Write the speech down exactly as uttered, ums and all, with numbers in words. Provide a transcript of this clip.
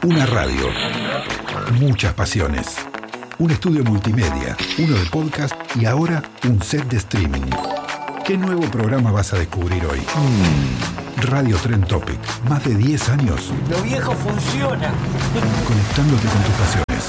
Una radio, muchas pasiones, un estudio multimedia, uno de podcast y ahora un set de streaming. ¿Qué nuevo programa vas a descubrir hoy? Mm. Radio Trend Topic, más de diez años. Lo viejo funciona. Conectándote con tu pasión.